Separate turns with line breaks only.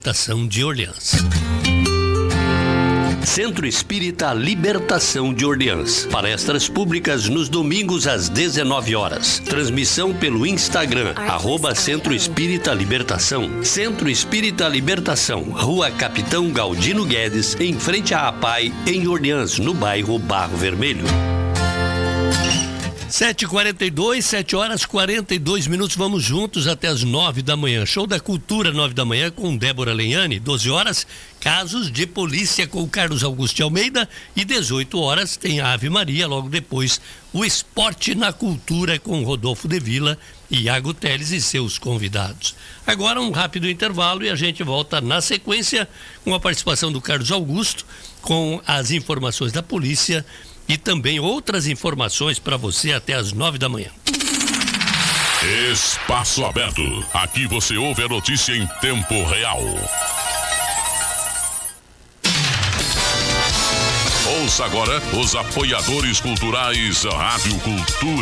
Libertação de Orleans. Centro Espírita Libertação de Orleans. Palestras públicas nos domingos às 19 horas. Transmissão pelo Instagram, @Centro Espírita Libertação. Centro Espírita Libertação, Rua Capitão Galdino Guedes, em frente à APAI, em Orleans, no bairro Barro Vermelho. 7h42, 7h42, vamos juntos até as 9 da manhã. Show da Cultura, 9 da manhã, com Débora Lenhani. 12 horas, Casos de Polícia com Carlos Augusto de Almeida. E 18 horas tem a Ave Maria, logo depois o Esporte na Cultura com Rodolfo de Vila e Iago Teles e seus convidados. Agora um rápido intervalo e a gente volta na sequência com a participação do Carlos Augusto, com as informações da polícia e também outras informações para você até às 9 da manhã.
Espaço Aberto. Aqui você ouve a notícia em tempo real. Ouça agora os apoiadores culturais Rádio Cultura.